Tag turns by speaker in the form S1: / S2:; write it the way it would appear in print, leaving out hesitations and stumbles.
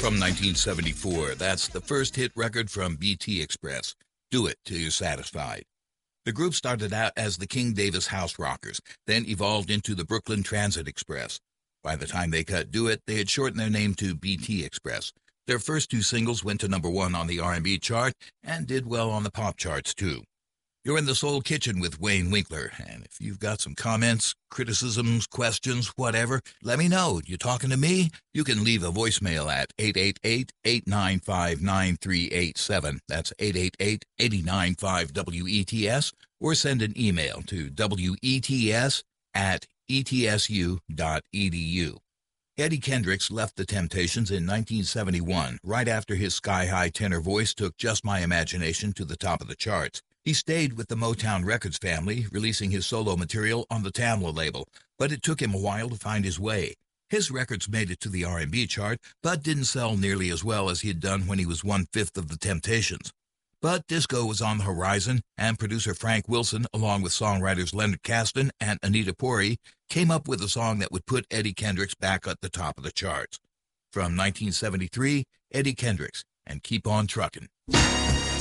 S1: From 1974, that's the first hit record from BT Express. Do It Till You're Satisfied. The group started out as the King Davis House Rockers, then evolved into the Brooklyn Transit Express. By the time they cut Do It, they had shortened their name to BT Express. Their first two singles went to number 1 on the R&B chart and did well on the pop charts too. You're in the Soul Kitchen with Wayne Winkler, and if you've got some comments, criticisms, questions, whatever, let me know. You talking to me? You can leave a voicemail at 888-895-9387. That's 888-895-WETS, or send an email to wets@etsu.edu. Eddie Kendricks left the Temptations in 1971, right after his sky-high tenor voice took Just My Imagination to the top of the charts. He stayed with the Motown Records family, releasing his solo material on the Tamla label, but it took him a while to find his way. His records made it to the R&B chart, but didn't sell nearly as well as he had done when he was one-fifth of the Temptations. But disco was on the horizon, and producer Frank Wilson, along with songwriters Leonard Caston and Anita Pori, came up with a song that would put Eddie Kendricks back at the top of the charts. From 1973, Eddie Kendricks, and Keep On Truckin'.